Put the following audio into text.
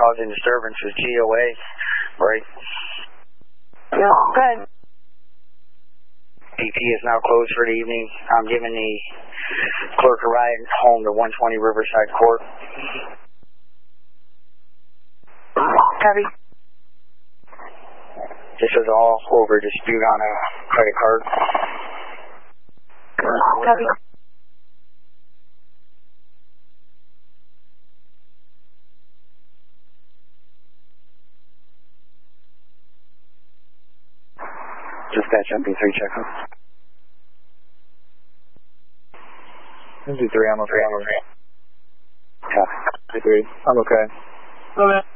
causing disturbance with GOA. Right. Yeah, good. BP is now closed for the evening. I'm giving the clerk a ride home to 120 Riverside Court. Copy. This is all over dispute on a credit card. Copy. Dispatch MP3 check. MP3, I'm okay. Copy. MP3, I'm okay. Okay.